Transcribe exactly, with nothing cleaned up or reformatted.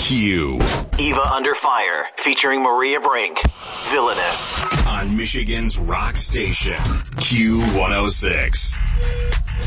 Q. Eva Under Fire, featuring Maria Brink. Villainous. On Michigan's rock station, Q one oh six.